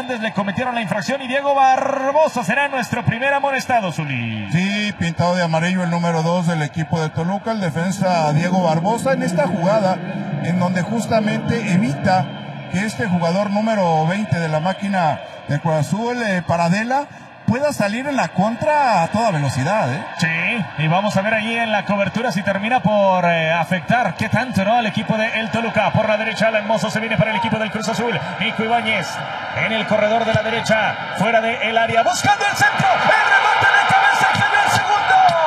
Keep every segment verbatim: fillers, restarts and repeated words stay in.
Fernández le cometieron la infracción y Diego Barbosa será nuestro primer amonestado, Zuli. Sí, pintado de amarillo el número dos del equipo de Toluca, el defensa Diego Barbosa, en esta jugada en donde justamente evita que este jugador número veinte de la máquina de Cruz Azul, eh, Paradela, pueda salir en la contra a toda velocidad, ¿eh? Sí, y vamos a ver allí en la cobertura si termina por eh, afectar qué tanto, ¿no? Al equipo de el Toluca. Por la derecha, Alan Mozo se viene para el equipo del Cruz Azul. Nico Ibáñez en el corredor de la derecha, fuera del área, buscando el centro. El remate de cabeza, que viene el segundo.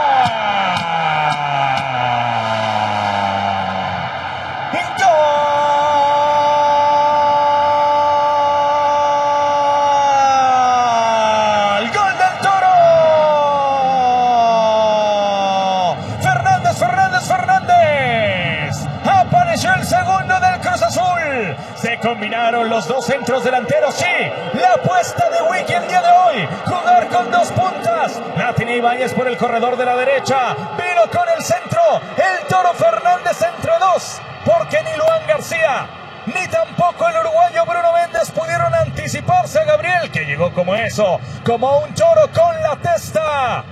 El segundo del Cruz Azul. Se combinaron los dos centros delanteros. Sí, la apuesta de Wiki el día de hoy, jugar con dos puntas. Nathan Ibáñez por el corredor de la derecha, vino con el centro el Toro Fernández entre dos, porque ni Luan García ni tampoco el uruguayo Bruno Méndez pudieron anticiparse a Gabriel, que llegó como eso, como un toro con la testa.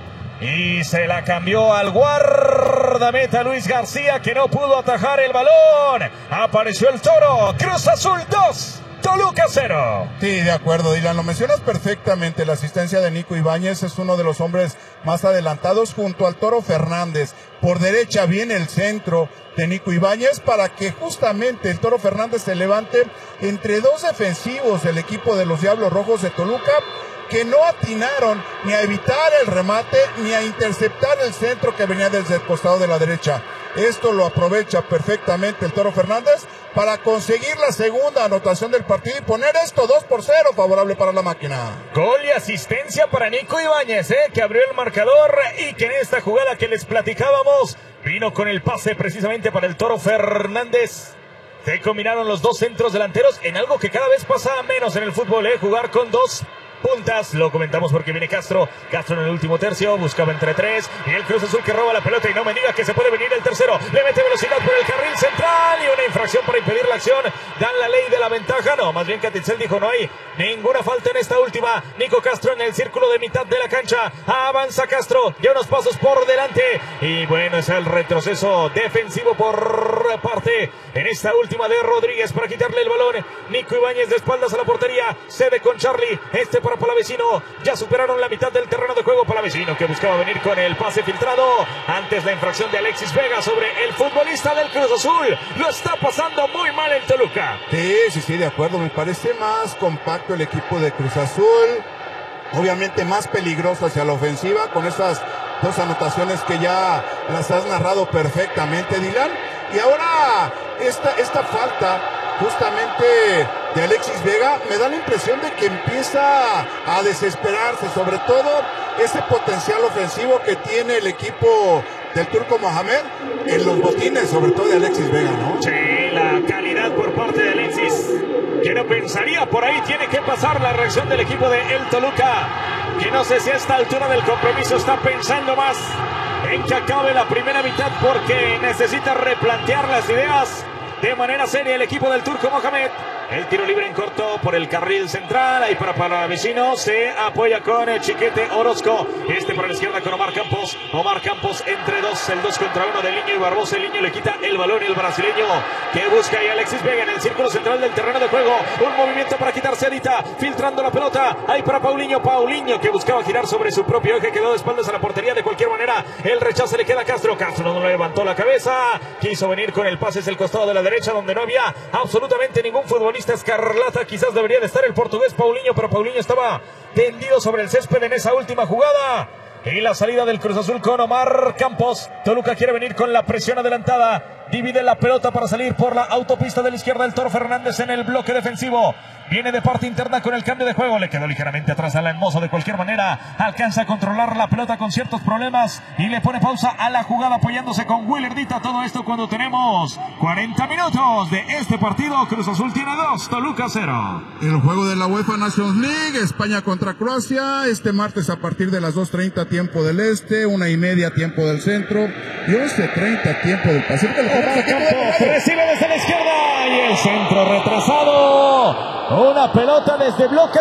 Y se la cambió al guardameta Luis García, que no pudo atajar el balón. Apareció el Toro. Cruz Azul dos, Toluca cero. Sí, de acuerdo, Dylan, lo mencionas perfectamente. La asistencia de Nico Ibáñez es uno de los hombres más adelantados junto al Toro Fernández. Por derecha viene el centro de Nico Ibáñez para que justamente el Toro Fernández se levante entre dos defensivos del equipo de los Diablos Rojos de Toluca, que no atinaron ni a evitar el remate ni a interceptar el centro que venía desde el costado de la derecha. Esto lo aprovecha perfectamente el Toro Fernández para conseguir la segunda anotación del partido y poner esto dos por cero favorable para la máquina. Gol y asistencia para Nico Ibáñez, eh, que abrió el marcador y que en esta jugada que les platicábamos vino con el pase precisamente para el Toro Fernández. Se combinaron los dos centros delanteros en algo que cada vez pasa menos en el fútbol, eh, jugar con dos puntas. Lo comentamos porque viene Castro. Castro en el último tercio buscaba entre tres. Y el Cruz Azul que roba la pelota. Y no me diga que se puede venir el tercero. Le mete velocidad por el carril central. Y una infracción para impedir la acción. Dan la ley de la ventaja. No, más bien Catitzel dijo no hay ninguna falta en esta última. Nico Castro en el círculo de mitad de la cancha. Avanza Castro. Ya unos pasos por delante. Y bueno, es el retroceso defensivo por parte en esta última de Rodríguez para quitarle el balón. Nico Ibáñez de espaldas a la portería. Cede con Charlie. Este para Palavecino, ya superaron la mitad del terreno de juego. Palavecino que buscaba venir con el pase filtrado. Antes la infracción de Alexis Vega sobre el futbolista del Cruz Azul. Lo está pasando muy mal el Toluca. Sí, sí, sí, de acuerdo. Me parece más compacto el equipo de Cruz Azul. Obviamente más peligroso hacia la ofensiva con estas dos anotaciones que ya las has narrado perfectamente, Dylan. Y ahora esta, esta falta justamente de Alexis Vega me da la impresión de que empieza a desesperarse, sobre todo ese potencial ofensivo que tiene el equipo del Turco Mohamed en los botines, sobre todo de Alexis Vega, ¿no? Sí, la calidad por parte de Alexis, que no pensaría, por ahí tiene que pasar la reacción del equipo de el Toluca, que no sé si a esta altura del compromiso está pensando más en que acabe la primera mitad, porque necesita replantear las ideas de manera seria el equipo del Turco Mohamed. El tiro libre en corto por el carril central. Ahí para Palavecino. Se apoya con el Chiquete Orozco. Este por la izquierda con Omar Campos. Omar Campos entre dos. El dos contra uno de Liño y Barbosa. El Liño le quita el balón. El brasileño que busca ahí Alexis Vega en el círculo central del terreno de juego. Un movimiento para quitarse a Dita. Filtrando la pelota. Ahí para Paulinho. Paulinho que buscaba girar sobre su propio eje. Quedó de espaldas a la portería. De cualquier manera, el rechazo le queda a Castro. Castro no le levantó la cabeza. Quiso venir con el pase hacia el costado de la derecha, donde no había absolutamente ningún futbolista escarlata. Quizás debería de estar el portugués Paulinho, pero Paulinho estaba tendido sobre el césped en esa última jugada. Y la salida del Cruz Azul con Omar Campos. Toluca quiere venir con la presión adelantada. Divide la pelota para salir por la autopista de la izquierda. El Toro Fernández en el bloque defensivo. Viene de parte interna con el cambio de juego. Le quedó ligeramente atrás a Alan Mozo. De cualquier manera, alcanza a controlar la pelota con ciertos problemas. Y le pone pausa a la jugada apoyándose con Willer Dita. Todo esto cuando tenemos cuarenta minutos de este partido. Cruz Azul tiene dos, Toluca cero. El juego de la UEFA Nations League. España contra Croacia. Este martes a partir de las dos treinta tiempo del este. Una y media tiempo del centro. Y once treinta tiempo del Pacífico. Omar Campos recibe desde la izquierda. Y el centro retrasado. Una pelota desde bloque